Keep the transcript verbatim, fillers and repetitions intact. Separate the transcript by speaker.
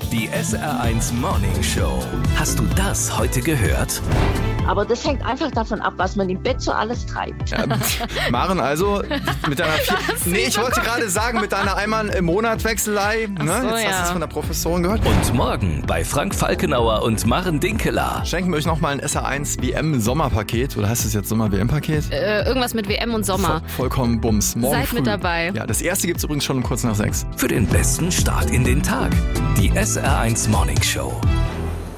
Speaker 1: Die S R eins Morning Show. Hast du das heute gehört?
Speaker 2: Aber das hängt einfach davon ab, was man im Bett so alles treibt.
Speaker 3: Ja, Maren, also mit deiner vier, nee, ich wollte gerade sagen, mit deiner einmal im Monat Wechselei, ne?
Speaker 4: So,
Speaker 3: Jetzt
Speaker 4: ja.
Speaker 3: hast du es von der Professorin gehört.
Speaker 1: Und morgen bei Frank Falkenauer und Maren Dinkeler.
Speaker 3: Schenken wir euch nochmal ein S R eins W M-Sommerpaket. Oder heißt es jetzt Sommer-W M-Paket?
Speaker 4: Äh, irgendwas mit W M und Sommer.
Speaker 3: Voll, vollkommen Bums. Morgen
Speaker 4: Seid
Speaker 3: früh.
Speaker 4: mit dabei.
Speaker 3: Ja, das erste gibt's übrigens schon um kurz nach sechs.
Speaker 1: Für den besten Start in den Tag. Die S R eins Morning Show.